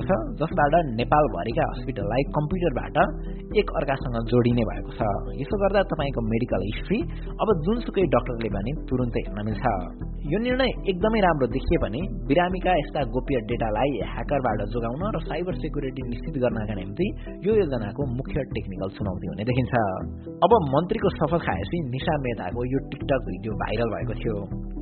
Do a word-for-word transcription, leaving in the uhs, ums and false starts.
छ, जसबाट नेपालभरिका हस्पिटललाई कम्प्युटरबाट एक अर्कासँग जोडिने भएको छ। यसो गर्दा तपाईको मेडिकल हिस्ट्री अब जुनसुकै डाक्टरले पनि तुरुन्तै हेर्न मिल्छ। यो निर्णय एकदमै राम्रो देखिए पनि बिरामीका यस्ता गोप्य डेटालाई ह्याकरबाट जोगाउन र साइबर सेक्युरिटी निश्चित गर्नका निम्ति यो योजनाको मुख्य टेक्निकल चुनौती हुने देखिन्छ। अब मन्त्रीको सफल खाएपछि निशा मेहताको यो टिकटक भिडियो भाइरल भएको थियो।